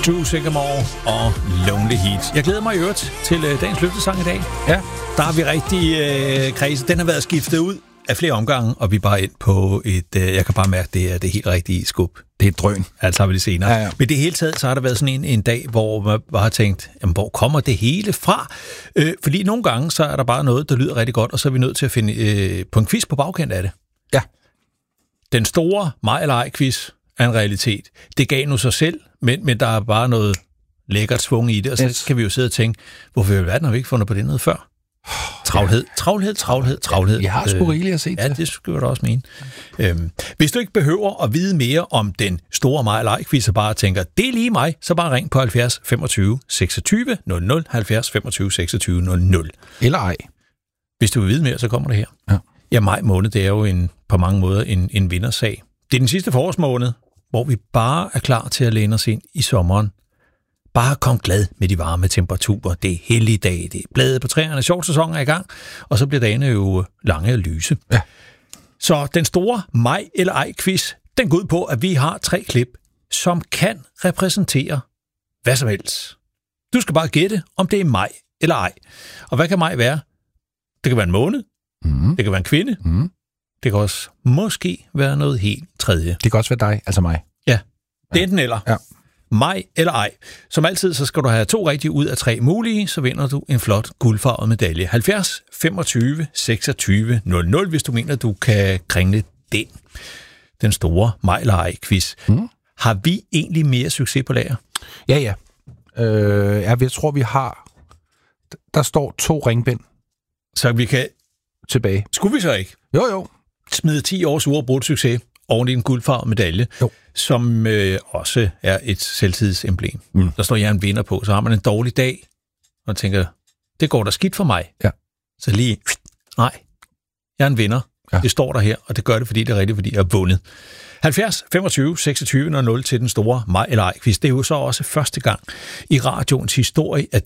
True Sycamore og Lonely Heat. Jeg glæder mig i øvrigt til dagens løftesang i dag. Ja. Der har vi rigtig kredse. Den har været skiftet ud af flere omgange, og vi er bare ind på et... jeg kan bare mærke, det er det helt rigtige skub. Det er et drøn. Altså har vi det senere. Ja. Men det hele taget, så har der været sådan en dag, hvor man bare har tænkt, jamen, hvor kommer det hele fra? Fordi nogle gange, så er der bare noget, der lyder rigtig godt, og så er vi nødt til at finde på en quiz på bagkant af det. Ja. Den store mig eller ej quiz er en realitet. Det gav nu sig selv, men der er bare noget lækkert svung i det, og så kan vi jo sidde og tænke, hvorfor i alverden har vi ikke fundet på det noget før? Travlhed. Jeg har sgu rigeligt at se til. Ja, det skulle jeg da også mene. Hvis du ikke behøver at vide mere om den store mig eller ej quiz, og bare tænker, det er lige mig, så bare ring på 70 25 26 00, 70 25 26 00. Eller ej. Hvis du vil vide mere, så kommer det her. Ja. Ja, maj måned, det er jo på mange måder en vindersag. Det er den sidste forårsmåned, hvor vi bare er klar til at læne os ind i sommeren. Bare kom glad med de varme temperaturer. Det er hellige dage, det er blade på træerne, sjovsæsonen er i gang, og så bliver dagene jo lange og lyse. Ja. Så den store mig eller ej quiz, den går ud på, at vi har 3 klip, som kan repræsentere hvad som helst. Du skal bare gætte, om det er mig eller ej. Og hvad kan mig være? Det kan være en måned, det kan være en kvinde, det kan også måske være noget helt tredje. Det kan også være dig, altså mig. Ja, det er enten eller. Ja. Mig eller ej. Som altid, så skal du have 2 rigtige ud af 3 mulige, så vinder du en flot guldfarvet medalje. 70 25 26 00, hvis du mener, du kan kringle den store mig eller ej quiz. Har vi egentlig mere succes på lager? Ja. Jeg tror, vi har... Der står 2 ringbind Så vi kan... tilbage. Skulle vi så ikke? Jo. Smide 10 års uafbrudt succes oven i en guldfarvet medalje, som også er et selvtidsemblem. Der står jeg en vinder på, så har man en dårlig dag, og tænker, det går da skidt for mig. Ja. Så lige, nej, jeg er en vinder. Ja. Det står der her, og det gør det, fordi det er rigtigt, fordi jeg har vundet. 70 25 26 00 til den store mig eller ej quiz. Det er jo så også første gang i radioens historie, at